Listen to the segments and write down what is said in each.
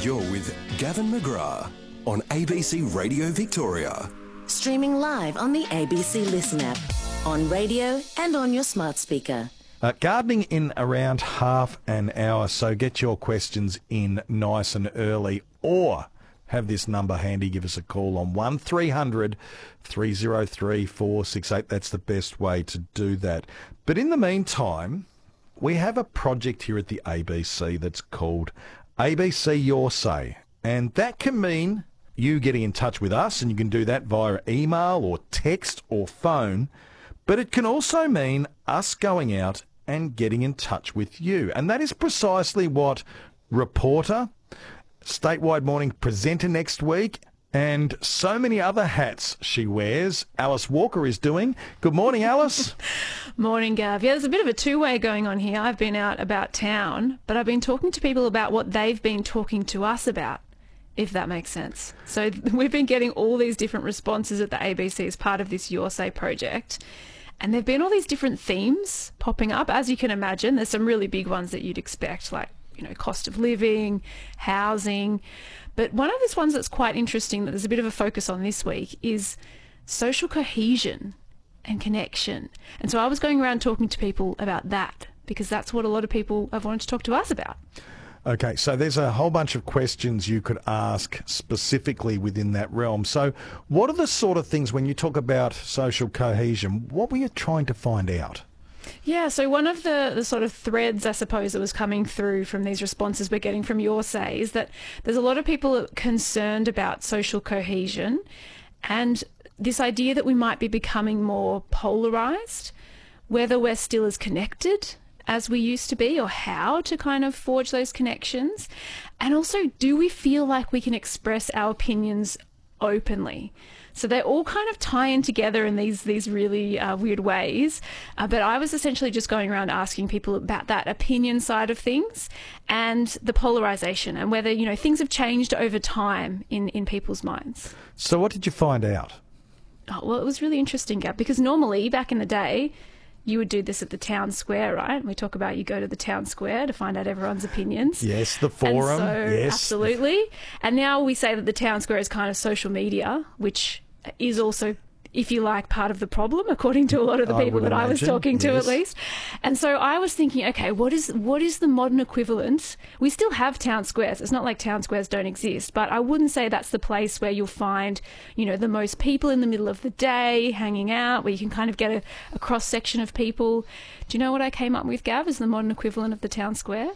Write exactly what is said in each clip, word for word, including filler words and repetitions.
You're with Gavin McGrath on A B C Radio Victoria. Streaming live on the A B C Listen app, on radio and on your smart speaker. Uh, gardening in around half an hour, so get your questions in nice and early, or have this number handy. Give us a call on one three hundred three oh three four six eight. That's the best way to do that. But in the meantime, we have a project here at the A B C that's called A B C Your Say, and that can mean you getting in touch with us, and you can do that via email or text or phone, but it can also mean us going out and getting in touch with you. And that is precisely what reporter, statewide morning presenter next week, and so many other hats she wears, Alice Walker is doing. Good morning, Alice. Morning, Gav. Yeah, there's a bit of a two-way going on here. I've been out about town, but I've been talking to people about what they've been talking to us about, if that makes sense. So we've been getting all these different responses at the A B C as part of this Your Say project. And there have been all these different themes popping up. As you can imagine, there's some really big ones that you'd expect, like, you know, cost of living, housing. But one of these ones that's quite interesting that there's a bit of a focus on this week is social cohesion and connection. And so I was going around talking to people about that, because that's what a lot of people have wanted to talk to us about. Okay, so there's a whole bunch of questions you could ask specifically within that realm. So what are the sort of things, when you talk about social cohesion, what were you trying to find out? Yeah, so one of the, the sort of threads, I suppose, that was coming through from these responses we're getting from Your Say is that there's a lot of people concerned about social cohesion and this idea that we might be becoming more polarised, whether we're still as connected as we used to be, or how to kind of forge those connections. And also, do we feel like we can express our opinions openly? So they all kind of tie in together in these these really uh, weird ways. Uh, but I was essentially just going around asking people about that opinion side of things and the polarisation, and whether, you know, things have changed over time in, in people's minds. So what did you find out? Oh, well, it was really interesting, Gab, because normally back in the day, you would do this at the town square, right? We talk about you go to the town square to find out everyone's opinions. Yes, the forum. And so, yes. Absolutely. And now we say that the town square is kind of social media, which is also, if you like, part of the problem, according to a lot of the people that I was talking to, yes. at least. And so I was thinking, okay, what is what is the modern equivalent? We still have town squares. It's not like town squares don't exist, but I wouldn't say that's the place where you'll find, you know, the most people in the middle of the day hanging out, where you can kind of get a, a cross-section of people. Do you know what I came up with, Gav, as the modern equivalent of the town square?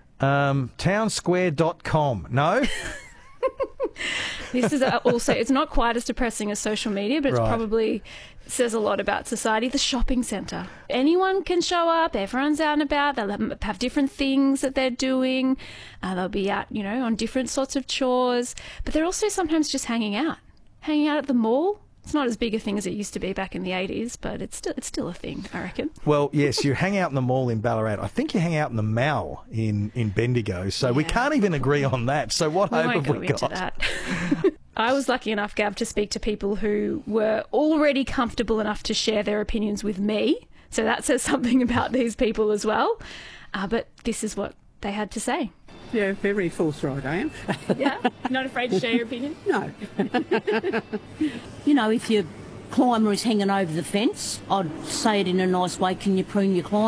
Um, town square dot com. No? This is also, it's not quite as depressing as social media, but it's Right. probably says a lot about society. The shopping centre. Anyone can show up. Everyone's out and about. They'll have, have different things that they're doing. Uh, they'll be out, you know, on different sorts of chores. But they're also sometimes just hanging out. Hanging out at the mall. It's not as big a thing as it used to be back in the eighties, but it's still it's still a thing, I reckon. Well, yes, you hang out in the mall in Ballarat. I think you hang out in the Mall in, in Bendigo. So Yeah. we can't even agree on that. So what We hope won't have go we into got? that. I was lucky enough, Gav, to speak to people who were already comfortable enough to share their opinions with me. So that says something about these people as well. Uh, but this is what they had to say. Yeah, very forthright I am. Yeah? You're not afraid to share your opinion? No. You know, if your climber is hanging over the fence, I'd say it in a nice way, can you prune your climber?